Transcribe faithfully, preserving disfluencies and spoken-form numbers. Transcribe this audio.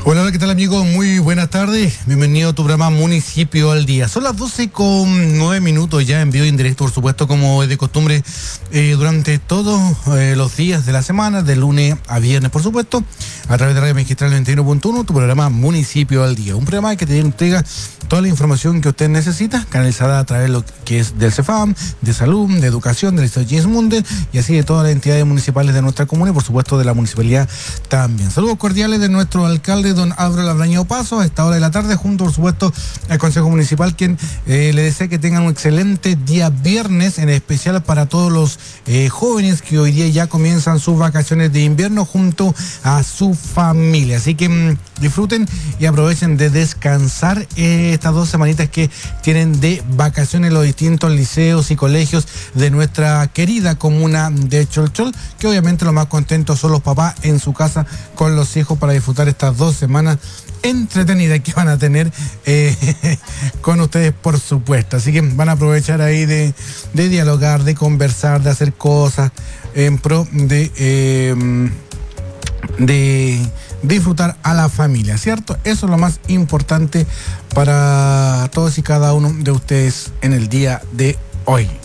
Hola, hola, ¿qué tal, amigo? Muy buenas tardes. Bienvenido a tu programa Municipio al Día. Son las doce con nueve minutos ya en vivo y en directo, por supuesto, como es de costumbre, eh, durante todos eh, los días de la semana, de lunes a viernes, por supuesto, a través de Radio Magistral noventa y uno punto uno, tu programa Municipio al Día. Un programa que te entrega toda la información que usted necesita, canalizada a través de lo que es del CEFAM, de salud, de educación, del Instituto James Munde y así de todas las entidades municipales de nuestra comuna y, por supuesto, de la municipalidad también. Saludos cordiales de nuestro alcalde, don Álvaro Labraño Paso, a esta hora de la tarde, junto, por supuesto, al Consejo Municipal, quien eh, le desea que tengan un excelente día viernes, en especial para todos los eh, jóvenes que hoy día ya comienzan sus vacaciones de invierno junto a su familia. Así que mmm, disfruten y aprovechen de descansar eh, estas dos semanitas que tienen de vacaciones los distintos liceos y colegios de nuestra querida comuna de Cholchol, que obviamente lo más contentos son los papás en su casa con los hijos para disfrutar estas dos semanas entretenidas que van a tener eh, con ustedes, por supuesto. Así que van a aprovechar ahí de, de dialogar, de conversar, de hacer cosas en pro de... Eh, de disfrutar a la familia, ¿cierto? Eso es lo más importante para todos y cada uno de ustedes en el día de hoy.